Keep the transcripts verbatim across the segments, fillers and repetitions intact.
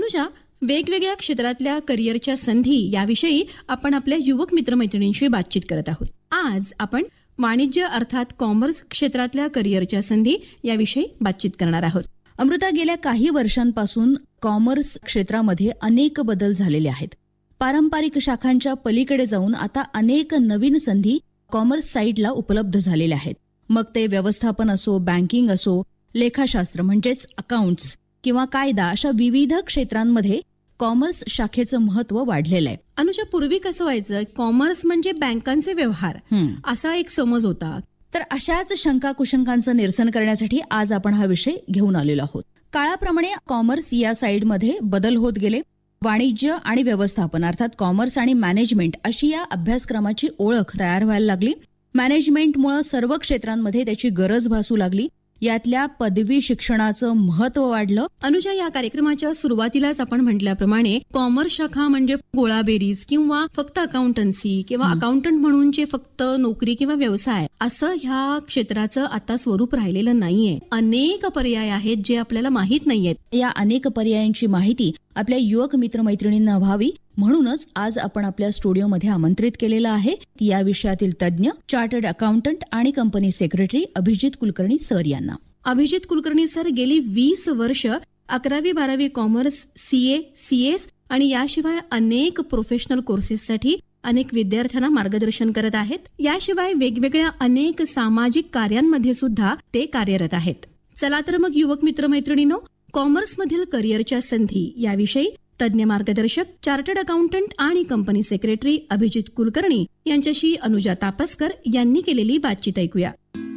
अनुजा, वेगवेगळ्या क्षेत्रातल्या करिअरच्या संधी याविषयी आपण आपल्या युवक मित्रमैत्रिणींशी बातचीत करत आहोत. आज आपण वाणिज्य अर्थात कॉमर्स क्षेत्रातल्या करिअरच्या संधी याविषयी बातचीत करणार आहोत. अमृता, गेल्या काही वर्षांपासून कॉमर्स क्षेत्रामध्ये अनेक बदल झालेले आहेत. पारंपरिक शाखांच्या पलीकडे जाऊन आता अनेक नवीन संधी कॉमर्स साईडला उपलब्ध झालेल्या आहेत. मग ते व्यवस्थापन असो, बँकिंग असो, लेखाशास्त्र म्हणजेच अकाउंट्स किंवा कायदा, अशा विविध क्षेत्रांमध्ये कॉमर्स शाखेचं महत्व वाढलेलं आहे. अनुजा, पूर्वी कसं व्हायचं, कॉमर्स म्हणजे बँकांचे व्यवहार असा एक समज होता. तर अशाच शंका कुशंकांचं निरसन करण्यासाठी आज आपण हा विषय घेऊन आलेलो आहोत. काळाप्रमाणे कॉमर्स या साईडमध्ये बदल होत गेले. वाणिज्य आणि व्यवस्थापन अर्थात कॉमर्स आणि मॅनेजमेंट अशी या अभ्यासक्रमाची ओळख तयार व्हायला लागली. मॅनेजमेंटमुळे सर्व क्षेत्रांमध्ये त्याची गरज भासू लागली. यातल्या पदवी शिक्षणाचं महत्व वाढलं. अनुजा, या कार्यक्रमाच्या सुरुवातीलाच आपण म्हटल्याप्रमाणे कॉमर्स शाखा म्हणजे गोळाबेरीज किंवा फक्त अकाउंटन्सी किंवा अकाउंटंट म्हणून जे फक्त नोकरी किंवा व्यवसाय असं ह्या क्षेत्राचं आता स्वरूप राहिलेलं नाहीये. अनेक पर्याय आहेत जे आपल्याला माहित नाहीयेत. या अनेक पर्यायांची माहिती आपल्या युवक मित्रमैत्रिणींना व्हावी म्हणूनच आज आपण आपल्या स्टुडिओमध्ये आमंत्रित केलेलं आहे या विषयातील तज्ज्ञ, चार्टर्ड अकाउंटंट आणि company secretary Abhijit Kulkarni sir यांना. अभिजित कुलकर्णी सर गेली वीस वर्ष अकरावी बारावी कॉमर्स, सीए, सीएस आणि याशिवाय अनेक प्रोफेशनल कोर्सेससाठी अनेक विद्यार्थ्यांना मार्गदर्शन करत आहेत. याशिवाय वेगवेगळ्या अनेक सामाजिक कार्यांमध्ये सुद्धा ते कार्यरत आहेत. चला तर मग युवक मित्रमैत्रिणींनो, कॉमर्समधील करिअरच्या संधी याविषयी तज्ञ मार्गदर्शक, चार्टर्ड अकाउंटंट आणि कंपनी सेक्रेटरी अभिजित कुलकर्णी यांच्याशी अनुजा तापसकर यांनी केलेली बातचीत ऐकूया.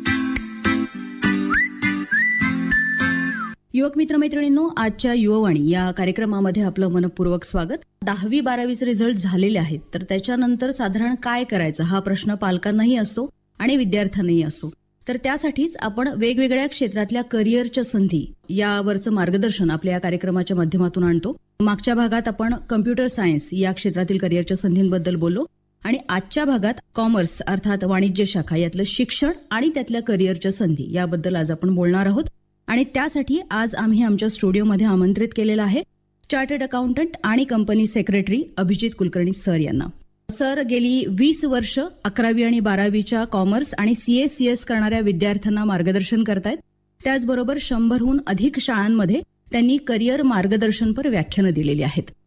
युवक मित्रमैत्रिणींनो, आजच्या युववाणी या कार्यक्रमामध्ये आपलं मनपूर्वक स्वागत. दहावी बारावीचे रिझल्ट झालेले आहेत, तर त्याच्यानंतर साधारण काय करायचं हा प्रश्न पालकांनाही असतो आणि विद्यार्थ्यांनाही असतो. तर त्यासाठीच आपण वेगवेगळ्या क्षेत्रातल्या करिअरच्या संधी यावरचं मार्गदर्शन आपल्या या कार्यक्रमाच्या माध्यमातून आणतो. मागच्या भागात आपण कम्प्युटर सायन्स या क्षेत्रातील करिअरच्या संधींबद्दल बोललो आणि आजच्या भागात कॉमर्स अर्थात वाणिज्य शाखा यातलं शिक्षण आणि त्यातल्या करिअरच्या संधी याबद्दल आज आपण बोलणार आहोत. आणि त्यासाठी आज आम्ही आमच्या स्टुडिओमध्ये आमंत्रित केलेलं आहे चार्टर्ड अकाउंटंट आणि company secretary Abhijit Kulkarni sir यांना. सर गेली वीस वर्ष अकरावी आणि बारावीच्या कॉमर्स आणि सीएस सीएस करणाऱ्या विद्यार्थ्यांना मार्गदर्शन करतायत. त्याचबरोबर शंभरहून अधिक शाळांमध्ये त्यांनी करिअर मार्गदर्शनपर व्याख्यानं दिलेली आहेत.